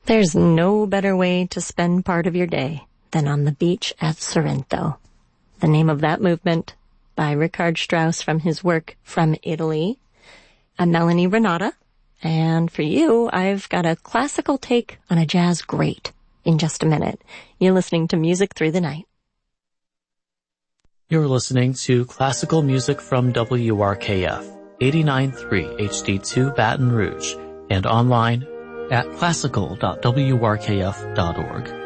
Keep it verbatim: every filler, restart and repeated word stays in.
There's no better way to spend part of your day than on the beach at Sorrento. The name of that movement by Richard Strauss from his work From Italy. I'm Melanie Renata, and for you, I've got a classical take on a jazz great in just a minute. You're listening to Music Through the Night. You're listening to classical music from W R K F, eighty-nine point three H D two Baton Rouge, and online at classical dot w r k f dot org.